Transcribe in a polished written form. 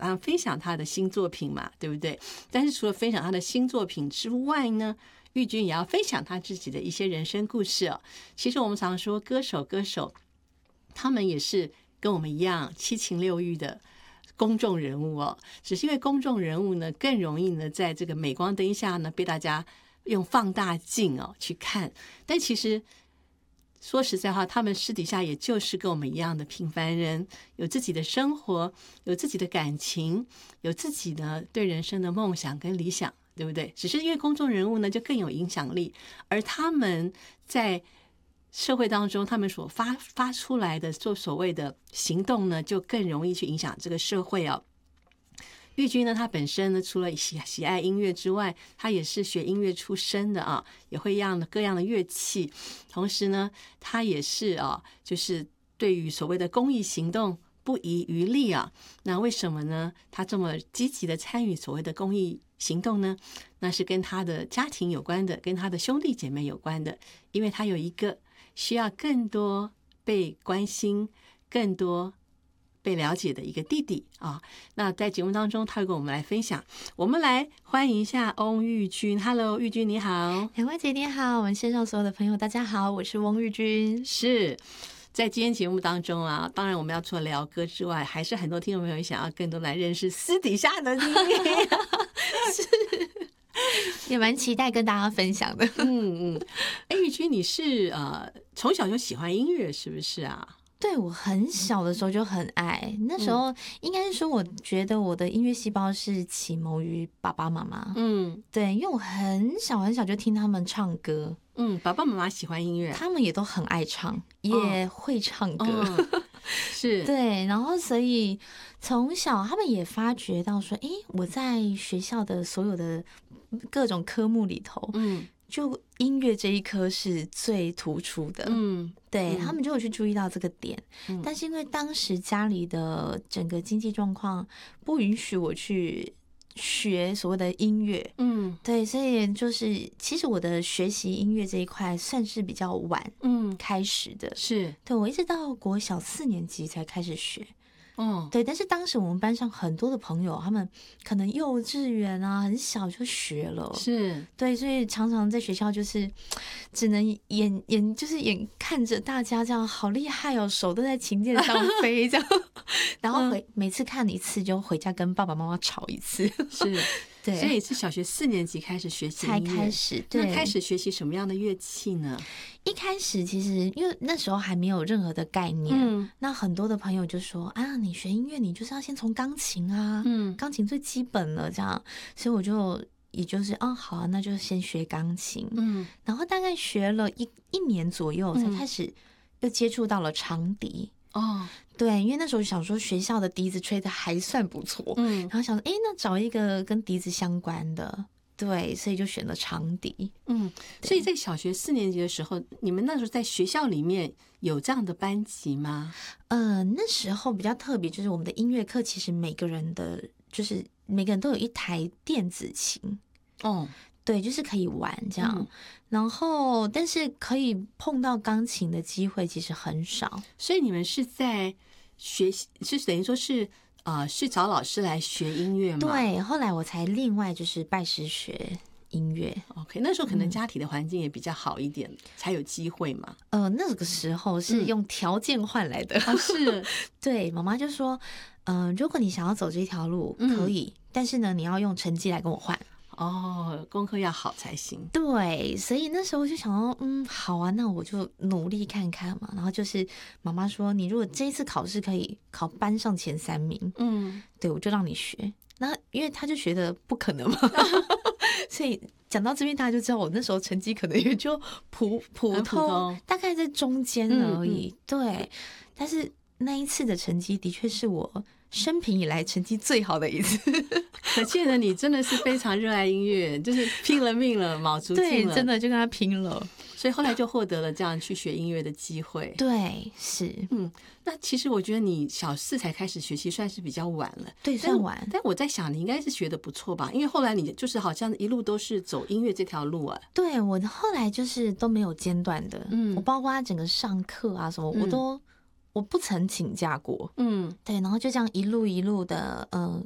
上分享他的新作品嘛，对不对？但是除了分享他的新作品之外呢，玉君也要分享他自己的一些人生故事哦。其实我们常说歌手，他们也是跟我们一样七情六欲的公众人物哦，只是因为公众人物呢更容易呢在这个镁光灯下呢被大家用放大镜哦去看，但其实说实在话，他们私底下也就是跟我们一样的平凡人，有自己的生活，有自己的感情，有自己的对人生的梦想跟理想，对不对？只是因为公众人物呢就更有影响力，而他们在社会当中他们所发出来的做所谓的行动呢就更容易去影响这个社会哦。玉君呢，他本身呢，除了喜爱音乐之外，他也是学音乐出身的啊，也会各样的乐器。同时呢，他也是就是对于所谓的公益行动不遗余力啊。那为什么呢？他这么积极的参与所谓的公益行动呢？那是跟他的家庭有关的，跟他的兄弟姐妹有关的，因为他有一个需要更多被关心、更多被了解的一个弟弟啊。那在节目当中他会跟我们来分享，我们来欢迎一下翁玉君。 Hello 玉君你好。 两位姐你好，我们线上所有的朋友大家好，我是翁玉君。 是在今天节目当中啊，当然我们要除了聊歌之外，还是很多听众朋友想要更多来认识私底下的你是也蛮期待跟大家分享的。 玉君你是从小就喜欢音乐是不是啊？ 对，我很小的时候就很爱，那时候应该是说我觉得我的音乐细胞是启蒙于爸爸妈妈。对，因为我很小就听他们唱歌。 爸爸妈妈喜欢音乐， 他们也都很爱唱，也会唱歌。 是对，然后所以从小他们也发觉到说，我在学校的所有的各种科目里头，就音乐这一科是最突出的。对，他们就有去注意到这个点。但是因为当时家里的整个经济状况不允许我去学所谓的音乐。对，所以就是其实我的学习音乐这一块算是比较晚开始的。 是， 对，我一直到国小4年级才开始学。对，但是当时我们班上很多的朋友，他们可能幼稚园啊很小就学了。 是，对， 所以常常在学校就是只能眼看着大家这样好厉害哦，手都在琴键上飞这样，然后每次看一次就回家跟爸爸妈妈吵一次。 是， 对， 所以是小学4年级开始学习音乐， 才开始。对， 那开始学习什么样的乐器呢？ 一开始其实因为那时候还没有任何的概念，那很多的朋友就说啊，你学音乐你就是要先从钢琴啊，钢琴最基本了这样，所以我就也就是好啊，那就先学钢琴。然后大概学了一年左右，才开始又接触到了长笛。对，因为那时候想说学校的笛子吹得还算不错，然后想说那找一个跟笛子相关的。对，所以就选了长笛。 所以在小学4年级的时候，你们那时候在学校里面有这样的班级吗？ 那时候比较特别，就是我们的音乐课其实每个人都有一台电子琴。对，就是可以玩这样。然后但是可以碰到钢琴的机会其实很少。 所以你们是在学习，是等于说是是找老师来学音乐吗？ 对，后来我才另外就是拜师学音乐。 OK， 那时候可能家庭的环境也比较好一点，才有机会嘛。 那个时候是用条件换来的。 是， 对，妈妈就说，如果你想要走这条路，可以，但是呢，你要用成绩来跟我换。 功课要好才行。 对，所以那时候就想说，好啊，那我就努力看看嘛。然后就是妈妈说，你如果这一次考试可以考班上前3名，对，我就让你学。那因为他就觉得不可能嘛，所以讲到这边大家就知道我那时候成绩可能也就普通，大概在中间而已。对，但是那一次的成绩的确是我生平以来成绩最好的一次。 可见的你真的是非常热爱音乐，就是拼了命了，卯足劲了。 对，真的就跟他拼了。 所以后来就获得了这样去学音乐的机会。 对，是。 那其实我觉得你小4才开始学习算是比较晚了。 对，算晚。 但我在想你应该是学得不错吧，因为后来你就是好像一路都是走音乐这条路啊。 对，我后来就是都没有间断的。我包括整个上课啊什么，我不曾请假过。对，然后就这样一路的